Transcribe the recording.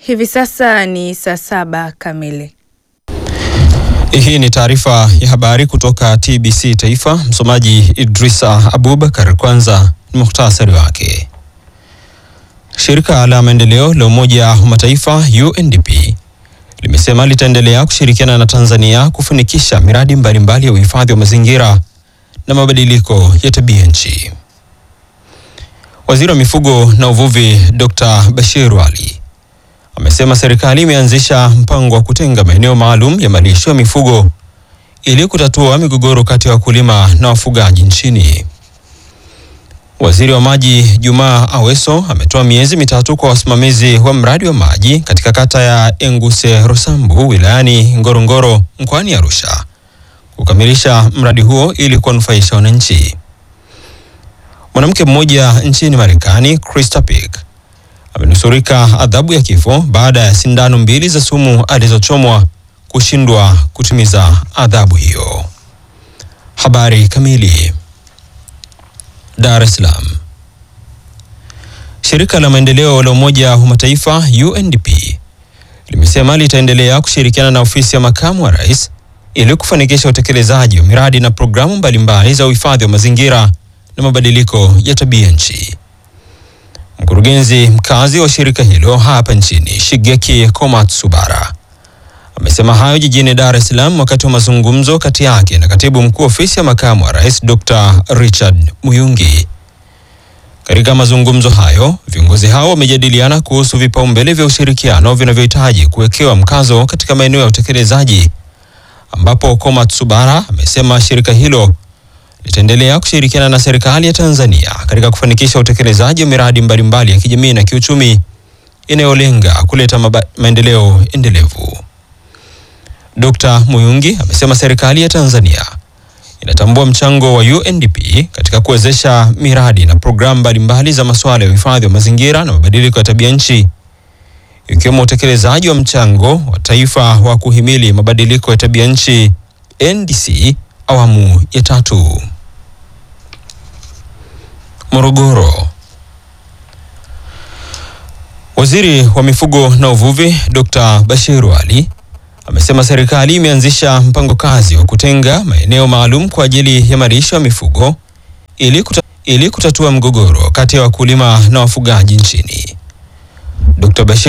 Hivi sasa ni saa 7 kamili. Hii ni taarifa ya habari kutoka TBC Taifa. Msomaji Idrisa Abubakar. Kwanza ni muhtasari wake. Shirika la maendeleo la Umoja wa Mataifa UNDP limesema litaendelea kushirikiana na Tanzania kufanikisha miradi mbalimbali ya uhifadhi wa mazingira na mabadiliko ya tabia nchi. Waziri wa Mifugo na Uvuvi Dr. Bashir Wali amesema serikali imeanzisha mpango wa kutenga maeneo maalum ya malisho ya mifugo ili kutatua migogoro kati ya wakulima na wafugaji nchini. Waziri wa Maji Juma Aweso ametoa miezi 3 kwa wasimamizi wa mradi wa maji katika kata ya Enguse Rosambu wilayani Ngorongoro mkoani Arusha kukamilisha mradi huo ili kuwanufaisha wananchi. Mwanamke mmoja nchini Marekani, Krista Pick, amenusurika adhabu ya kifo baada ya sindano 2 za sumu alizochomwa kushindwa kutimiza adhabu hiyo. Habari kamili. Dar es Salaam. Shirika la maendeleo la Umoja wa Mataifa UNDP limesema litaendelea kushirikiana na ofisi ya makamu wa rais ili kufanikisha utekelezaji wa miradi na programu mbalimbali za uhifadhi wa mazingira na mabadiliko ya tabia nchi. Mkurugenzi mkazi wa shirika hilo hapa nchini, Shigeki Komatsubara, amesema hayo jijini Dar es Salaam wakati wa mazungumzo kati yake na katibu mkuu ofisi ya makamu wa rais Dr. Richard Muyungi. Katika mazungumzo hayo, viongozi hao wamejadiliana kuhusu vipaumbele vya ushirikiano vinavyohitaji kuwekewa mkazo katika maeneo ya utekelezaji, ambapo Komatsubara amesema shirika hilo litaendelea kushirikiana na serikali ya Tanzania katika kufanikisha utekelezaji wa miradi mbalimbali ya kijamii na kiuchumi inayolenga kuleta maendeleo endelevu. Dr. Muyungi amesema serikali ya Tanzania inatambua mchango wa UNDP katika kuwezesha miradi na programu mbalimbali za masuala ya uhifadhi wa mazingira na mabadiliko ya tabia nchi, ikiwemo utekelezaji wa mchango wa taifa wa kuhimili mabadiliko ya tabia nchi NDC awamu ya 3. Morogoro. Waziri wa Mifugo na Uvuvi Dr. Bashir Wali amesema serikali imeanzisha mpango kazi wa kutenga maeneo maalum kwa ajili ya malisho ya mifugo ili kutatua mgogoro kati ya wakulima na wafugaji nchini. Dr. Bashir